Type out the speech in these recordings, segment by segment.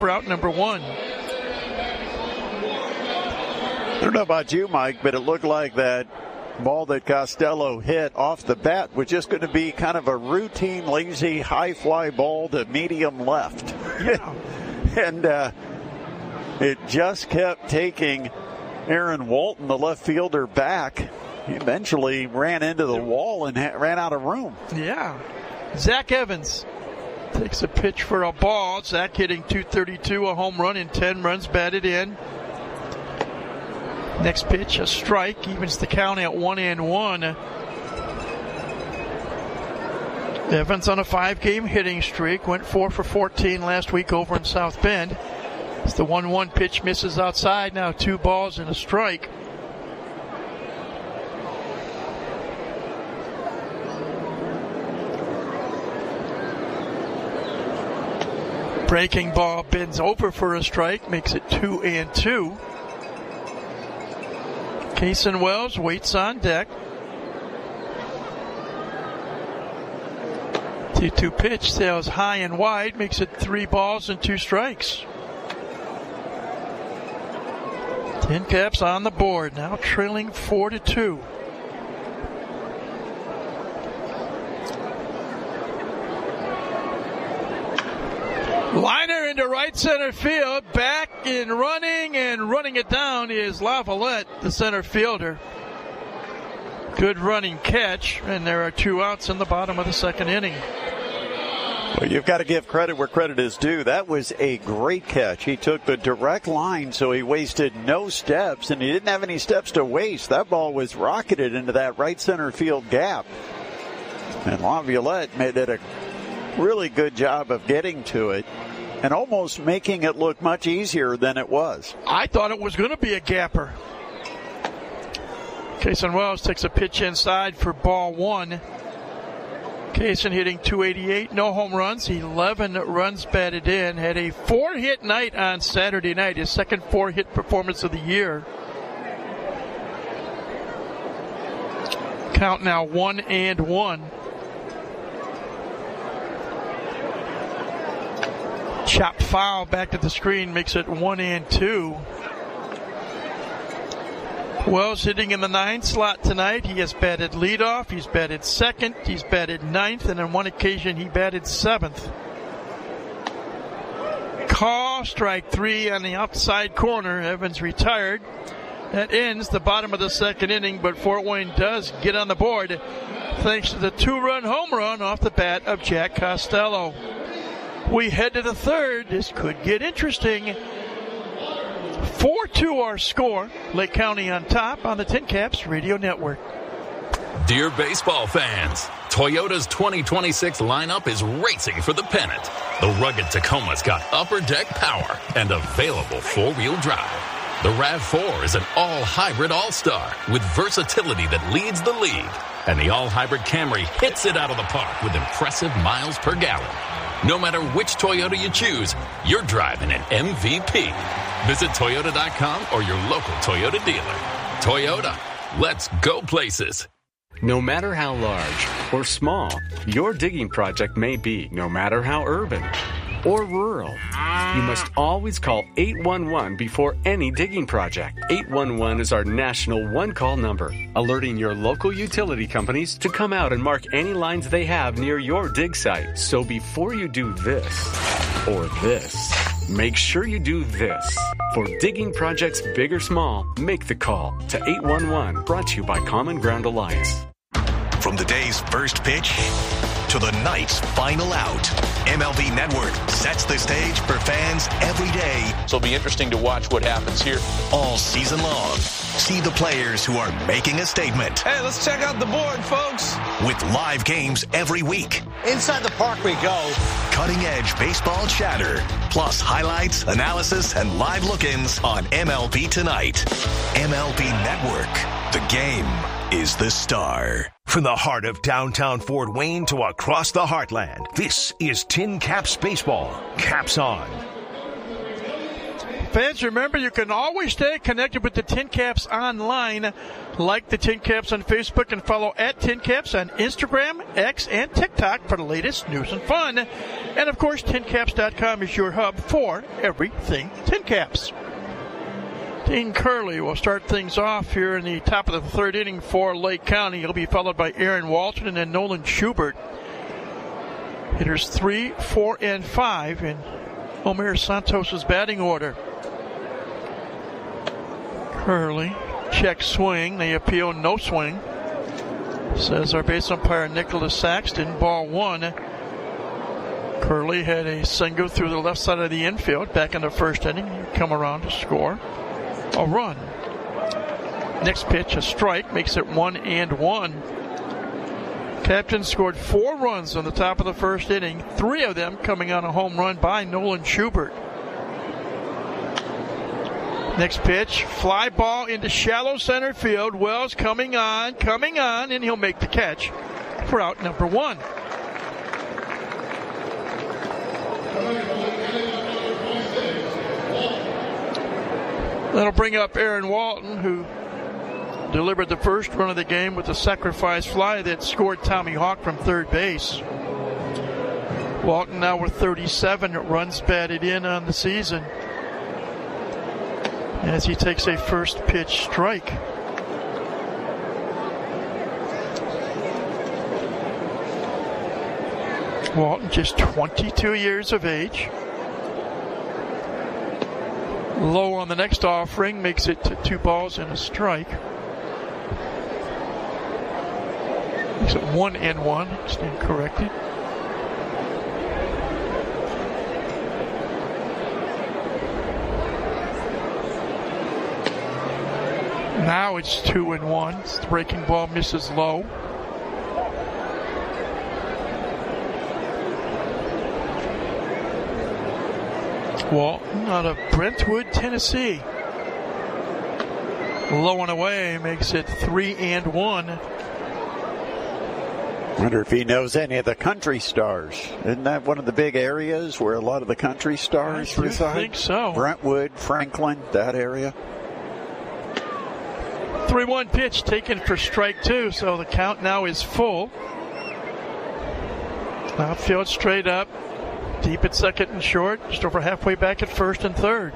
route number 1. I don't know about you, Mike, but it looked like that ball that Costello hit off the bat was just going to be kind of a routine, lazy, high fly ball to medium left. Yeah. And it just kept taking Aaron Walton, the left fielder, back. He eventually ran into the wall and ran out of room. Yeah. Zach Evans takes a pitch for a ball. Zach hitting .232, a home run and 10 runs batted in. Next pitch, a strike, evens the count at 1-1. Evans on a 5-game hitting streak, went 4 for 14 last week over in South Bend. As the 1-1 pitch misses outside, now 2 balls and a strike. Breaking ball bends over for a strike, makes it 2-2. Kason Wells waits on deck. 2-2 pitch sails high and wide, makes it 3 balls and 2 strikes. Tin Caps on the board, now trailing 4-2. Liner into right center field, back in running, and running it down is Lavalette, the center fielder. Good running catch, and there are 2 outs in the bottom of the 2nd inning. Well, you've got to give credit where credit is due. That was a great catch. He took the direct line, so he wasted no steps, and he didn't have any steps to waste. That ball was rocketed into that right center field gap. And Lavalette did a really good job of getting to it and almost making it look much easier than it was. I thought it was going to be a gapper. Kason Wells takes a pitch inside for ball 1. Kason hitting .288, no home runs, 11 runs batted in, had a 4-hit night on Saturday night, his second 4-hit performance of the year. Count now 1-1. Chop foul back to the screen makes it 1-2. Wells hitting in the 9th slot tonight. He has batted leadoff, he's batted 2nd, he's batted 9th, and on one occasion he batted 7th. Call, strike 3 on the outside corner. Evans retired. That ends the bottom of the 2nd inning, but Fort Wayne does get on the board thanks to the 2-run home run off the bat of Jack Costello. We head to the 3rd. This could get interesting. 4-2 our score. Lake County on top on the Tin Caps Radio Network. Dear baseball fans, Toyota's 2026 lineup is racing for the pennant. The rugged Tacoma's got upper deck power and available 4-wheel drive. The RAV4 is an all-hybrid all-star with versatility that leads the league. And the all-hybrid Camry hits it out of the park with impressive miles per gallon. No matter which Toyota you choose, you're driving an MVP. Visit Toyota.com or your local Toyota dealer. Toyota, let's go places. No matter how large or small your digging project may be, no matter how urban or rural, you must always call 811 before any digging project. 811 is our national one-call number, alerting your local utility companies to come out and mark any lines they have near your dig site. So before you do this or this, make sure you do this. For digging projects big or small, make the call to 811. Brought to you by Common Ground Alliance. From the day's first pitch to the night's final out, MLB Network sets the stage for fans every day. So it'll be interesting to watch what happens here. All season long. See the players who are making a statement. Hey, let's check out the board, folks. With live games every week. Inside the park we go. Cutting-edge baseball chatter. Plus highlights, analysis, and live look-ins on MLB Tonight. MLB Network. The game is the star. From the heart of downtown Fort Wayne to across the heartland, this is Tin Caps Baseball. Caps on. Fans, remember you can always stay connected with the Tin Caps online. Like the Tin Caps on Facebook and follow at Tin Caps on Instagram, X, and TikTok for the latest news and fun. And of course, TinCaps.com is your hub for everything Tin Caps. Dean Curley will start things off here in the top of the third inning for Lake County. He'll be followed by Aaron Walton and then Nolan Schubert. Hitters 3, 4, and 5 in Omer Santos' batting order. Curley, check swing. They appeal no swing. Says our base umpire Nicholas Saxton. Ball 1. Curley had a single through the left side of the infield back in the first inning. He'd come around to score a run. Next pitch, a strike, makes it 1-1. Captain scored 4 runs on the top of the first inning, 3 of them coming on a home run by Nolan Schubert. Next pitch, fly ball into shallow center field. Wells coming on, and he'll make the catch for out number 1. That'll bring up Aaron Walton, who delivered the first run of the game with a sacrifice fly that scored Tommy Hawk from third base. Walton now with 37 runs batted in on the season as he takes a first pitch strike. Walton just 22 years of age. Low on the next offering, makes it to 2 balls and a strike. Makes it 1-1. Stand corrected. Now it's 2-1. The breaking ball misses low. Walton out of Brentwood, Tennessee. Low and away, makes it 3-1. Wonder if he knows any of the country stars. Isn't that one of the big areas where a lot of the country stars reside? I think so. Brentwood, Franklin, that area. 3-1 pitch taken for strike 2, so the count now is full. Outfield straight up. Deep at second and short, just over halfway back at first and third.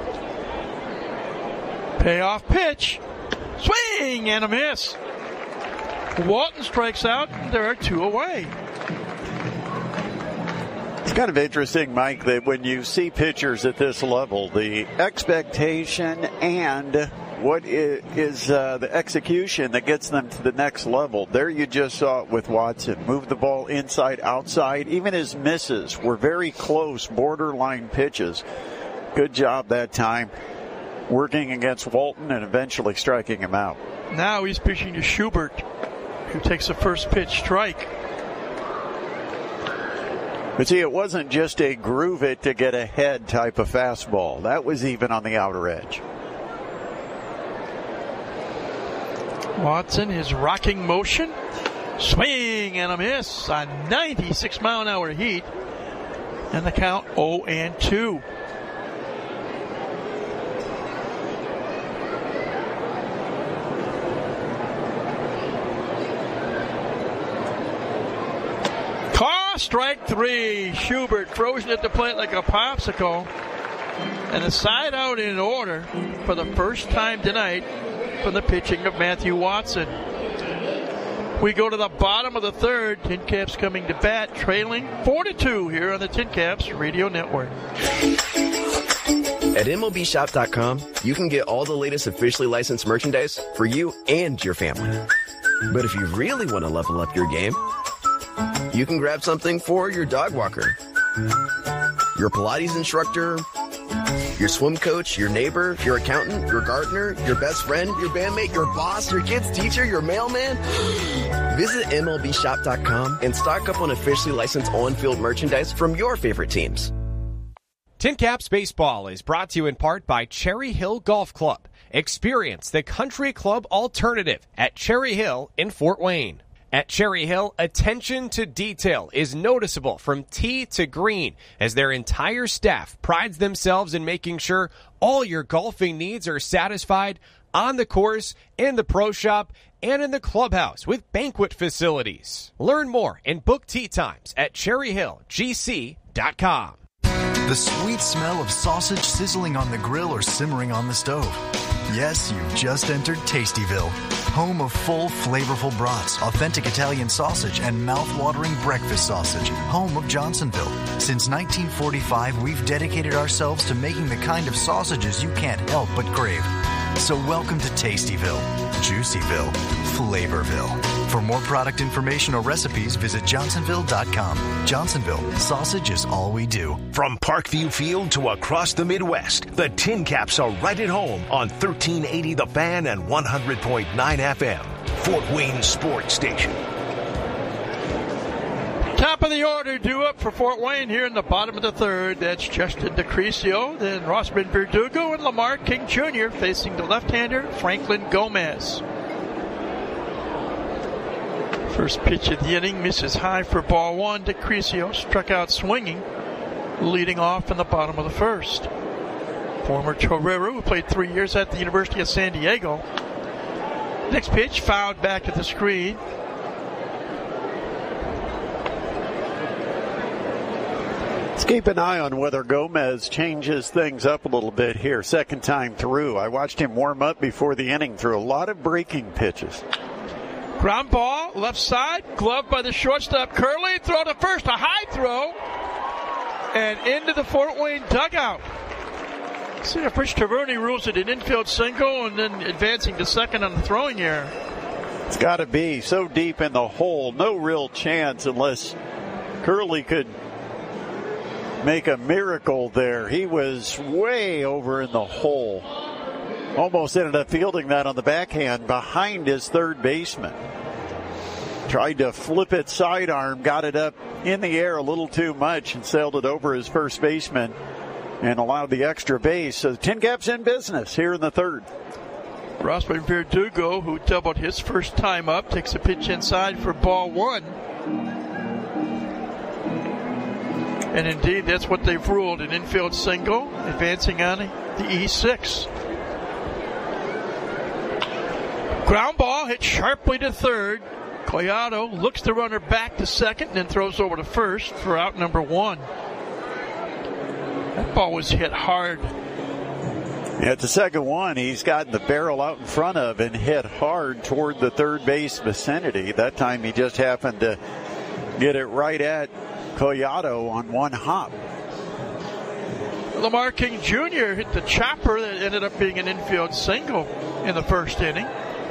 Payoff pitch. Swing and a miss. Walton strikes out. There are 2 away. It's kind of interesting, Mike, that when you see pitchers at this level, the expectation and what is the execution that gets them to the next level. There you just saw it with Watson. Move the ball inside, outside. Even his misses were very close, borderline pitches. Good job that time working against Walton and eventually striking him out. Now he's pitching to Schubert, who takes a first pitch strike. But see, it wasn't just a groove it to get ahead type of fastball. That was even on the outer edge. Watson is rocking motion. Swing and a miss. A 96-mile-an-hour heat. And the count 0-2. Call strike 3. Schubert frozen at the plate like a popsicle. And a side out in order for the first time tonight from the pitching of Matthew Watson. We go to the bottom of the third. Tin Caps coming to bat, trailing 4-2 here on the Tin Caps Radio Network. At MLBshop.com, you can get all the latest officially licensed merchandise for you and your family. But if you really want to level up your game, you can grab something for your dog walker, your Pilates instructor, your swim coach, your neighbor, your accountant, your gardener, your best friend, your bandmate, your boss, your kid's teacher, your mailman. Visit MLBshop.com and stock up on officially licensed on-field merchandise from your favorite teams. Tin Caps Baseball is brought to you in part by Cherry Hill Golf Club. Experience the country club alternative at Cherry Hill in Fort Wayne. At Cherry Hill, attention to detail is noticeable from tee to green as their entire staff prides themselves in making sure all your golfing needs are satisfied on the course, in the pro shop, and in the clubhouse with banquet facilities. Learn more and book tee times at cherryhillgc.com. The sweet smell of sausage sizzling on the grill or simmering on the stove. Yes, you've just entered Tastyville, home of full, flavorful brats, authentic Italian sausage, and mouth-watering breakfast sausage, home of Johnsonville. Since 1945, we've dedicated ourselves to making the kind of sausages you can't help but crave. So welcome to Tastyville, Juicyville, Flavorville. For more product information or recipes, visit Johnsonville.com. Johnsonville, sausage is all we do. From Parkview Field to across the Midwest, the Tin Caps are right at home on 1380 The Fan and 100.9 FM. Fort Wayne Sports Station. Top of the order due up for Fort Wayne here in the bottom of the third. That's Justin DeCrisio, then Rossman Verdugo and Lamar King Jr. facing the left-hander Franklin Gomez. First pitch of the inning misses high for ball one. DeCrisio struck out swinging, leading off in the bottom of the first. Former Torero, who played 3 years at the University of San Diego. Next pitch fouled back to the screen. Let's keep an eye on whether Gomez changes things up a little bit here. Second time through. I watched him warm up before the inning through a lot of breaking pitches. Ground ball, left side, gloved by the shortstop Curley. Throw to first, a high throw, and into the Fort Wayne dugout. See if Rich Taverny rules it an infield single and then advancing to second on the throwing error. It's got to be so deep in the hole. No real chance unless Curley could make a miracle there. He was way over in the hole. Almost ended up fielding that on the backhand behind his third baseman. Tried to flip it sidearm, got it up in the air a little too much and sailed it over his first baseman and allowed the extra base. So the Tin Caps in business here in the third. Rossman Verdugo, who doubled his first time up, takes a pitch inside for ball one. And indeed, that's what they've ruled, an infield single, advancing on the E6. Ground ball hit sharply to third. Collado looks the runner back to second and then throws over to first for out number one. That ball was hit hard. Yeah, it's the second one he's gotten the barrel out in front of and hit hard toward the third base vicinity. That time he just happened to get it right at Collado on one hop. Lamar King Jr. hit the chopper that ended up being an infield single in the first inning.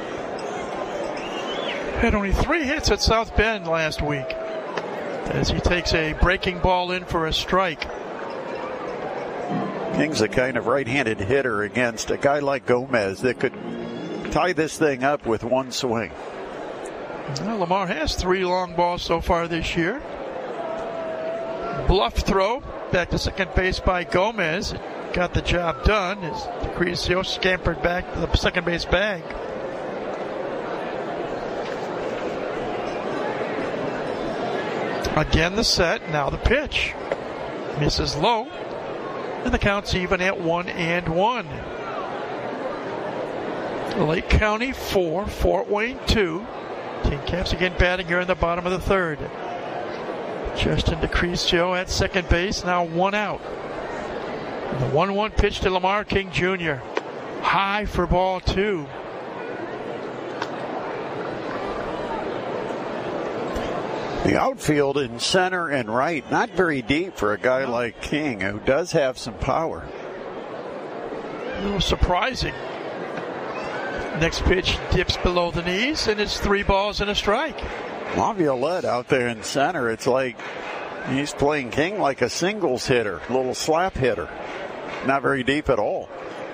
Had only 3 hits at South Bend last week as he takes a breaking ball in for a strike. King's a kind of right-handed hitter against a guy like Gomez that could tie this thing up with one swing. Well, Lamar has 3 long balls so far this year. Bluff throw back to second base by Gomez. Got the job done as DeCrisio scampered back to the second base bag. Again the set, now the pitch. Misses low, and the count's even at 1-1. Lake County 4, Fort Wayne 2. Tin Caps again batting here in the bottom of the third. Justin DeCrisio at second base, now 1 out. The 1-1 pitch to Lamar King Jr. High for ball 2. The outfield in center and right, not very deep for a guy like King, who does have some power. A little surprising. Next pitch dips below the knees, and it's 3 balls and a strike. Laviolette out there in center, it's like he's playing King like a singles hitter, a little slap hitter. Not very deep at all.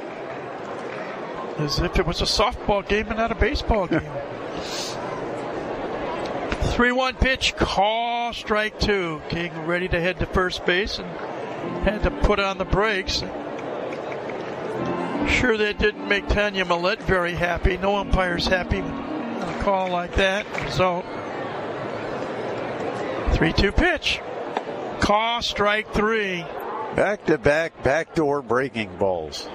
As if it was a softball game and not a baseball game. 3-1 pitch, call, strike 2. King ready to head to first base and had to put on the brakes. Sure, that didn't make Tanya Millette very happy. No umpire's happy with a call like that. So 3-2 pitch. Call strike 3. Back-to-back backdoor breaking balls.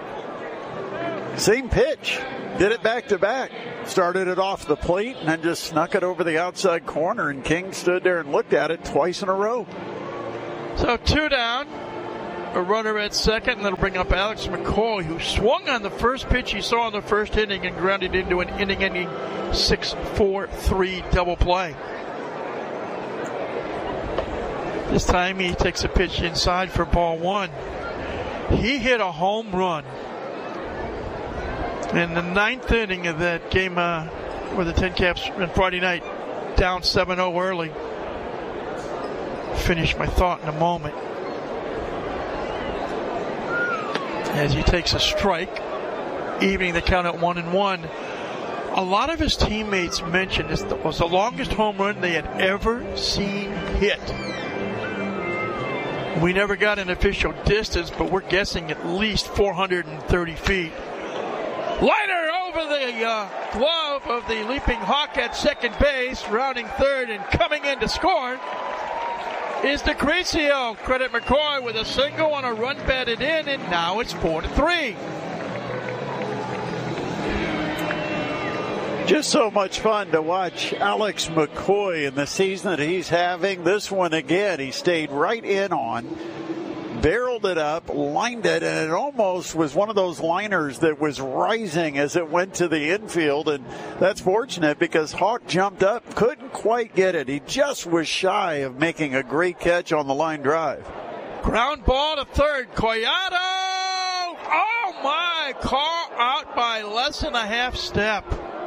Same pitch. Did it back-to-back. Started it off the plate and then just snuck it over the outside corner, and King stood there and looked at it twice in a row. So 2 down. A runner at second, and that'll bring up Alex McCoy, who swung on the first pitch he saw in the first inning and grounded into an inning-ending 6-4-3 double play. This time he takes a pitch inside for ball 1. He hit a home run in the 9th inning of that game where the Tin Caps on Friday night down 7-0 early. Finish my thought in a moment. As he takes a strike, evening the count at 1-1. A lot of his teammates mentioned this was the longest home run they had ever seen hit. We never got an official distance, but we're guessing at least 430 feet. Liner over the glove of the leaping Hawk at second base, rounding third and coming in to score is DeCrescio. Credit McCoy with a single on a run batted in, and now it's 4-3. Just so much fun to watch Alex McCoy in the season that he's having. This one again, he stayed right in on, barreled it up, lined it, and it almost was one of those liners that was rising as it went to the infield, and that's fortunate because Hawk jumped up, couldn't quite get it. He just was shy of making a great catch on the line drive. Ground ball to third. Collado! Oh my! Call out by less than a half step.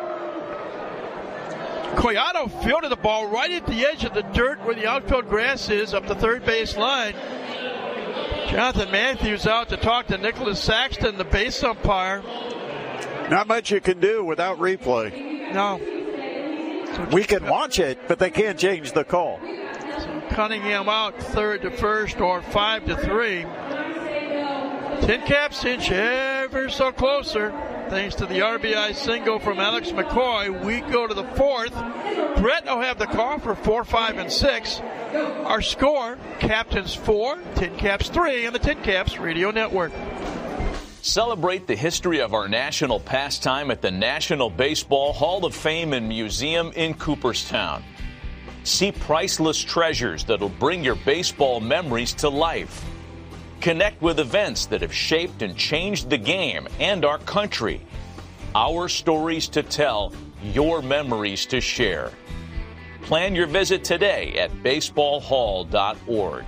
Collado fielded the ball right at the edge of the dirt where the outfield grass is up the third base line. Jonathan Matthews out to talk to Nicholas Saxton, the base umpire. Not much you can do without replay. No. So we can watch it, but they can't change the call. So Cunningham out 3rd to 1st or 5-3. Tin Caps inch ever so closer. Thanks to the RBI single from Alex McCoy, we go to the 4th. Brett will have the call for 4, 5, and 6. Our score, Captains 4, Tin Caps 3 on the Tin Caps Radio Network. Celebrate the history of our national pastime at the National Baseball Hall of Fame and Museum in Cooperstown. See priceless treasures that'll bring your baseball memories to life. Connect with events that have shaped and changed the game and our country. Our stories to tell, your memories to share. Plan your visit today at baseballhall.org.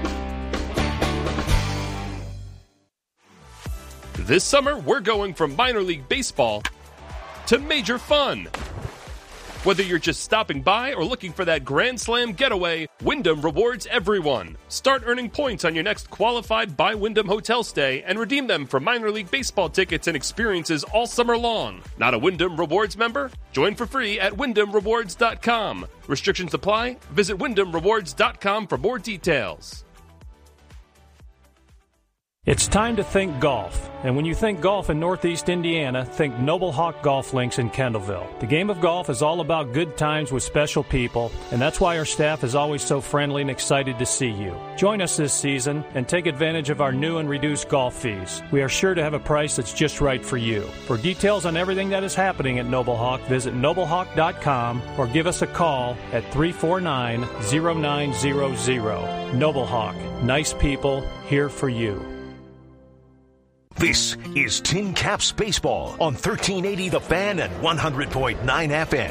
This summer, we're going from minor league baseball to major fun. Whether you're just stopping by or looking for that Grand Slam getaway, Wyndham rewards everyone. Start earning points on your next qualified by Wyndham hotel stay and redeem them for minor league baseball tickets and experiences all summer long. Not a Wyndham Rewards member? Join for free at WyndhamRewards.com. Restrictions apply. Visit WyndhamRewards.com for more details. It's time to think golf. And when you think golf in Northeast Indiana, think Noble Hawk Golf Links in Kendallville. The game of golf is all about good times with special people, and that's why our staff is always so friendly and excited to see you. Join us this season and take advantage of our new and reduced golf fees. We are sure to have a price that's just right for you. For details on everything that is happening at Noble Hawk, visit noblehawk.com or give us a call at 349-0900. Noble Hawk, nice people, here for you. This is Tin Caps Baseball on 1380 The Fan and 100.9 FM.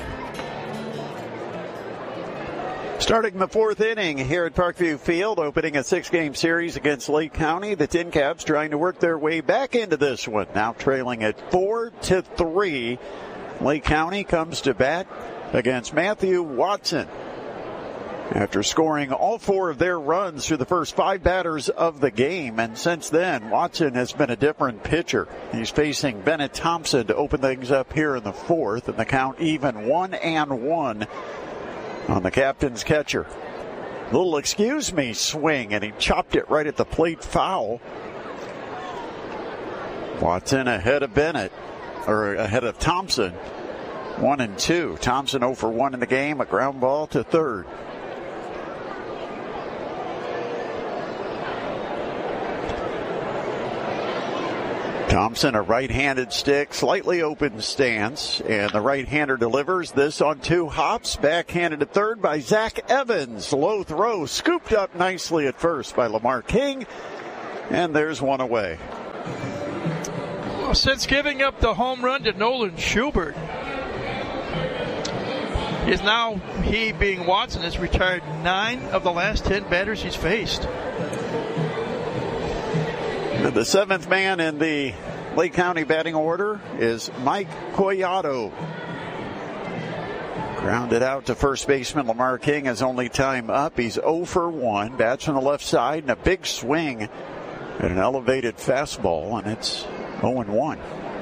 Starting the 4th inning here at Parkview Field, opening a 6-game series against Lake County. The Tin Caps trying to work their way back into this one, now trailing at 4-3. Lake County comes to bat against Matthew Watson. After scoring all 4 of their runs through the first 5 batters of the game. And since then, Watson has been a different pitcher. He's facing Bennett Thompson to open things up here in the 4th, and the count even 1-1 on the captain's catcher. Little excuse me swing, and he chopped it right at the plate foul. Watson ahead of Bennett, or ahead of Thompson. 1-2. Thompson 0 for 1 in the game, a ground ball to third. Thompson, a right-handed stick, slightly open stance, and the right-hander delivers this on 2 hops. Backhanded to third by Zach Evans. Low throw, scooped up nicely at first by Lamar King, and there's one away. Well, since giving up the home run to Nolan Schubert, he being Watson, has retired 9 of the last 10 batters he's faced. The 7th man in the Lake County batting order is Mike Collado. Grounded out to first baseman Lamar King, his only time up. He's 0 for 1. Bats from the left side and a big swing at an elevated fastball, and it's 0-1.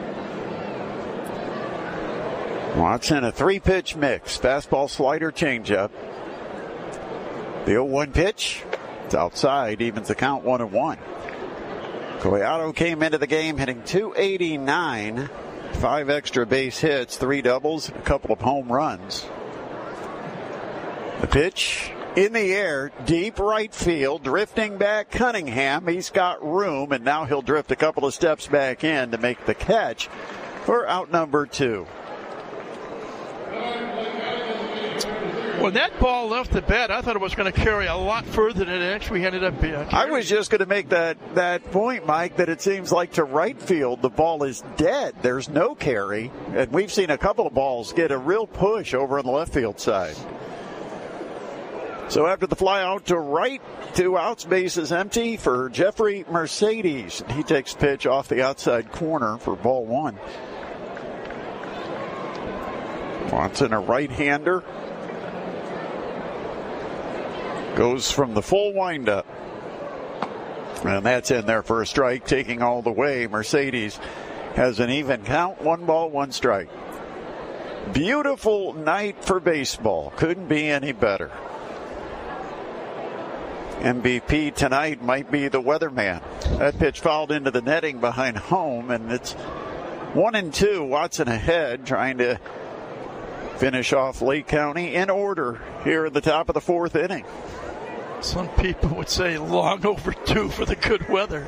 Watson, a 3-pitch mix. Fastball, slider, changeup. The 0-1 pitch. It's outside, evens the count 1-1. Collado came into the game hitting .289, 5 extra base hits, 3 doubles, and a couple of home runs. The pitch in the air, deep right field, drifting back Cunningham. He's got room, and now he'll drift a couple of steps back in to make the catch for out number 2. When that ball left the bat, I thought it was going to carry a lot further than it actually ended up being. I was just going to make that point, Mike, that it seems like to right field, the ball is dead. There's no carry, and we've seen a couple of balls get a real push over on the left field side. So after the fly out to right, 2 outs, base is empty for Jeffrey Mercedes. He takes pitch off the outside corner for ball 1. Watson, a right-hander. Goes from the full windup. And that's in there for a strike, taking all the way. Mercedes has an even count, 1 ball, 1 strike. Beautiful night for baseball. Couldn't be any better. MVP tonight might be the weatherman. That pitch fouled into the netting behind home, and it's 1-2. Watson ahead, trying to finish off Lake County in order here at the top of the 4th inning. Some people would say long overdue for the good weather.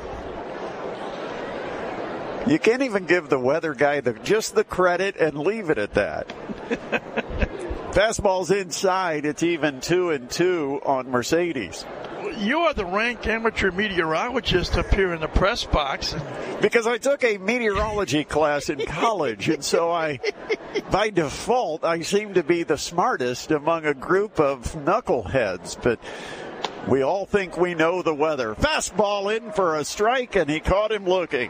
You can't even give the weather guy just the credit and leave it at that. Fastball's inside. It's even 2-2 on Mercedes. You are the rank amateur meteorologist up here in the press box. Because I took a meteorology class in college, and so by default, I seem to be the smartest among a group of knuckleheads. But we all think we know the weather. Fastball in for a strike, and he caught him looking.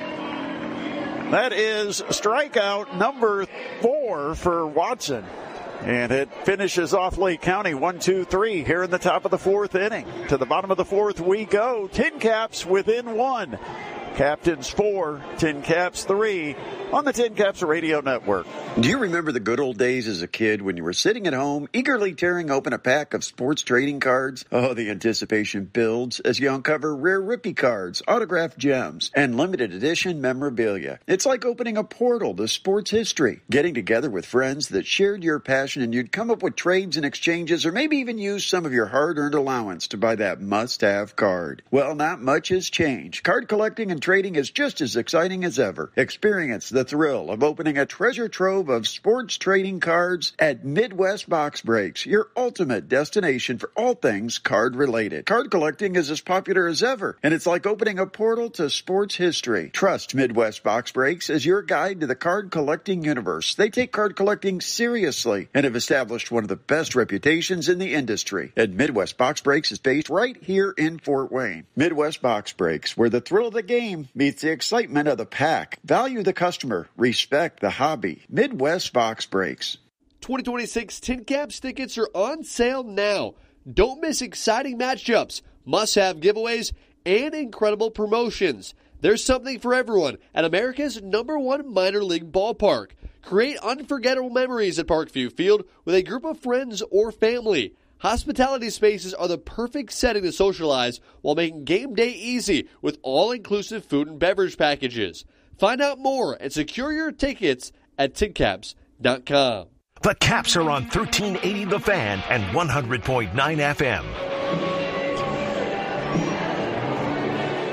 That is strikeout number 4 for Watson. And it finishes off Lake County 1-2-3 here in the top of the 4th inning. To the bottom of the 4th we go. Tin Caps within 1. Captains 4, Tin Caps 3 on the Tin Caps Radio Network. Do you remember the good old days as a kid when you were sitting at home, eagerly tearing open a pack of sports trading cards? Oh, the anticipation builds as you uncover rare rookie cards, autographed gems, and limited edition memorabilia. It's like opening a portal to sports history, getting together with friends that shared your passion, and you'd come up with trades and exchanges, or maybe even use some of your hard-earned allowance to buy that must-have card. Well, not much has changed. Card collecting and trading is just as exciting as ever. Experience the thrill of opening a treasure trove of sports trading cards at Midwest Box Breaks, your ultimate destination for all things card related. Card collecting is as popular as ever, and it's like opening a portal to sports history. Trust Midwest Box Breaks as your guide to the card collecting universe. They take card collecting seriously and have established one of the best reputations in the industry. And Midwest Box Breaks is based right here in Fort Wayne. Midwest Box Breaks, where the thrill of the game meets the excitement of the pack. Value the customer. Respect the hobby. Midwest Box Breaks. 2026 Tin Caps tickets are on sale now. Don't miss exciting matchups, must-have giveaways, and incredible promotions. There's something for everyone at America's #1 minor league ballpark. Create unforgettable memories at Parkview Field with a group of friends or family. Hospitality spaces are the perfect setting to socialize while making game day easy with all-inclusive food and beverage packages. Find out more and secure your tickets at tincaps.com. The Caps are on 1380 The Fan and 100.9 FM.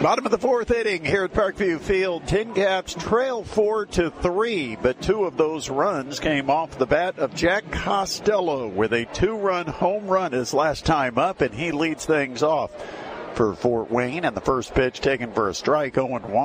Bottom of the fourth inning here at Parkview Field. Tin Caps trail 4-3, but two of those runs came off the bat of Jack Costello with a 2-run home run his last time up, and he leads things off for Fort Wayne. And the first pitch taken for a strike, 0-1.